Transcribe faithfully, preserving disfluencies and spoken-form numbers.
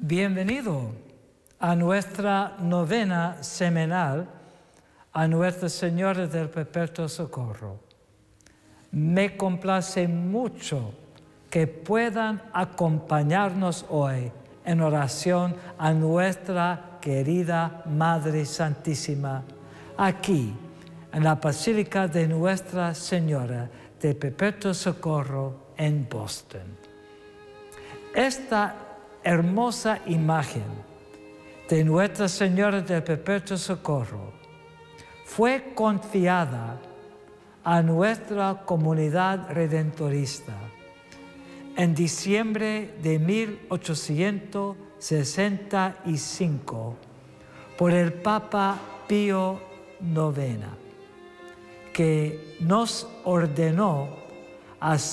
Bienvenido a nuestra novena semanal a Nuestra Señora del Perpetuo Socorro. Me complace mucho que puedan acompañarnos hoy en oración a nuestra querida Madre Santísima, aquí en la Basílica de Nuestra Señora del Perpetuo Socorro en Boston. Esta hermosa imagen de Nuestra Señora del Perpetuo Socorro fue confiada a nuestra comunidad redentorista en diciembre de mil ochocientos sesenta y cinco por el Papa Pío noveno, que nos ordenó hacer